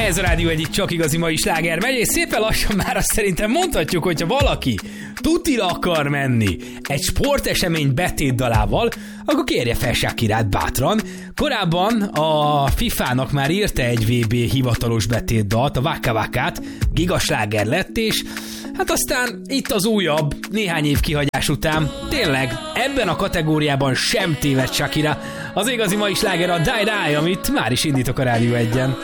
Ez a Rádió egyik csak igazi mai sláger megy, és szépen lassan már azt szerintem mondhatjuk, hogyha valaki tutira akar menni egy sportesemény betétdalával, akkor kérje fel Shakirát bátran. Korábban a FIFA-nak már írta egy VB hivatalos betétdalt, a Waka Wakát, gigasláger lett, és hát aztán itt az újabb, néhány év kihagyás után tényleg ebben a kategóriában sem téved Shakira. Az igazi mai sláger a Die Die, amit már is indítok a Rádió 1-en.